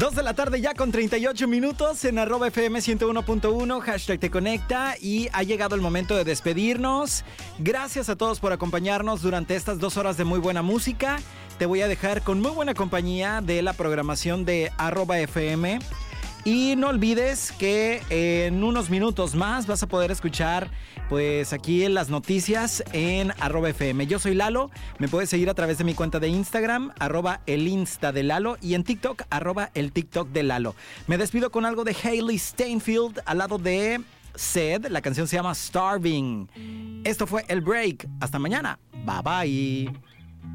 2 de la tarde ya con 38 minutos en @FM 101.1, hashtag te conecta, y ha llegado el momento de despedirnos. Gracias a todos por acompañarnos durante estas 2 horas de muy buena música. Te voy a dejar con muy buena compañía de la programación de @FM. Y no olvides que en unos minutos más vas a poder escuchar pues aquí en las noticias en @FM. Yo soy Lalo, me puedes seguir a través de mi cuenta de Instagram, @elinsta de Lalo, y en TikTok, @el TikTok de Lalo. Me despido con algo de Hailey Steinfeld al lado de Zed. La canción se llama Starving. Esto fue El Break. Hasta mañana. Bye bye.